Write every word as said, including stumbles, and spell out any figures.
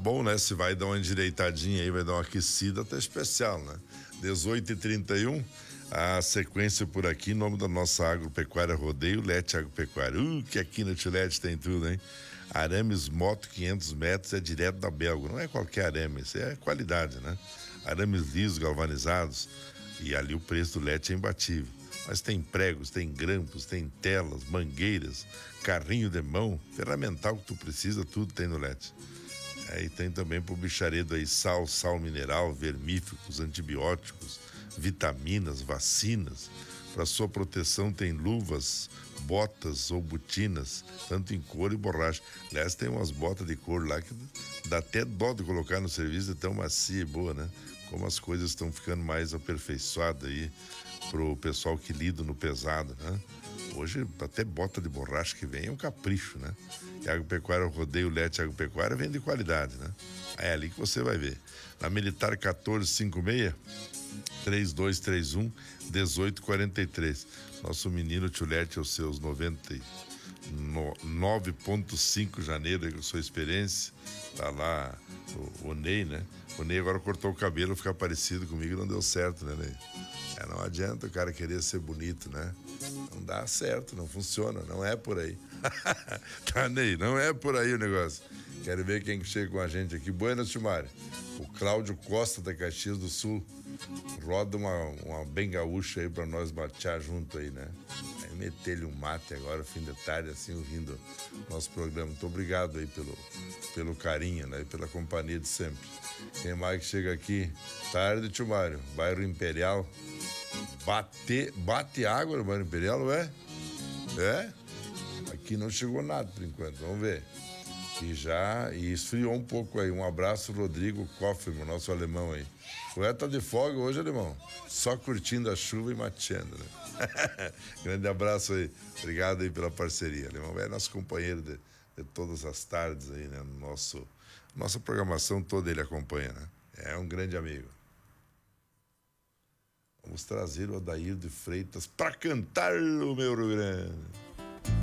bom, né? Se vai dar uma endireitadinha aí, vai dar uma aquecida, tá especial, né? dezoito e trinta e um, a sequência por aqui, em nome da nossa agropecuária Rodeio, Lete Agropecuária. Uh, que aqui na Tilete tem tudo, hein? Arames Moto quinhentos metros é direto da Belga, não é qualquer arame, isso é qualidade, né? Arames lisos, galvanizados, e ali o preço do Lete é imbatível. Mas tem pregos, tem grampos, tem telas, mangueiras, carrinho de mão, ferramental que tu precisa, tudo tem no Lete. É, e tem também pro bicharedo aí sal, sal mineral, vermífugos, antibióticos, vitaminas, vacinas. Para sua proteção tem luvas, botas ou botinas, tanto em couro e borracha. Aliás, tem umas botas de couro lá que dá até dó de colocar no serviço, é tão macia e boa, né? Como as coisas estão ficando mais aperfeiçoadas aí pro pessoal que lida no pesado, né? Hoje, até bota de borracha que vem é um capricho, né? E a Agropecuária Rodeio Lete Agropecuária vem de qualidade, né? É ali que você vai ver. Na Militar quatorze cinquenta e seis, três dois três um, dezoito quarenta e três. Nosso menino Tchulete, aos seus noventa e nove vírgula cinco janeiro, com sua experiência, tá lá o, o Ney, né? O Ney agora cortou o cabelo, ficar parecido comigo, não deu certo, né, Ney? É, não adianta o cara querer ser bonito, né? Não dá certo, não funciona, não é por aí. Tá, Ney? Não é por aí o negócio. Quero ver quem chega com a gente aqui. Buenas, Tilmari. O Cláudio Costa da Caxias do Sul. Roda uma, uma bem gaúcha aí pra nós batear junto aí, né? Aí meter-lhe um mate agora, fim de tarde, assim, ouvindo nosso programa. Muito obrigado aí pelo, pelo carinho, né? E pela companhia de sempre. Quem mais que chega aqui? Tarde, Tilmário. Bairro Imperial. Bate, bate água no Bairro Imperial, não é? É? Aqui não chegou nada por enquanto, vamos ver. E já e esfriou um pouco aí. Um abraço, Rodrigo Kofferman, nosso alemão aí. O Ed tá de folga hoje, alemão. Só curtindo a chuva e mateando, né? Grande abraço aí. Obrigado aí pela parceria. Alemão é nosso companheiro de, de todas as tardes aí, né? Nosso, nossa programação toda ele acompanha, né? É um grande amigo. Vamos trazer o Adair de Freitas para cantar o meu Rio Grande.